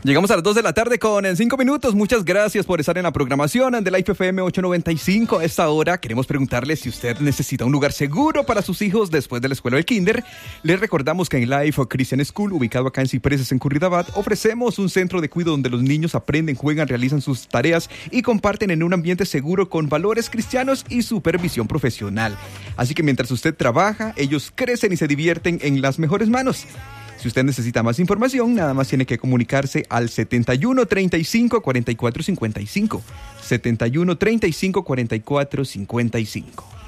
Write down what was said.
Llegamos a las 2 de la tarde con 5 minutos. Muchas gracias por estar en la programación de Life FM 895. A esta hora queremos preguntarle si usted necesita un lugar seguro para sus hijos después de la escuela del kinder. Les recordamos que en Life Christian School, ubicado acá en Cipreses, en Curridabat, ofrecemos un centro de cuidado donde los niños aprenden, juegan, realizan sus tareas y comparten en un ambiente seguro con valores cristianos y supervisión profesional. Así que mientras usted trabaja, ellos crecen y se divierten en las mejores manos. Si usted necesita más información, nada más tiene que comunicarse al 71 35 44 55. 71 35 44 55.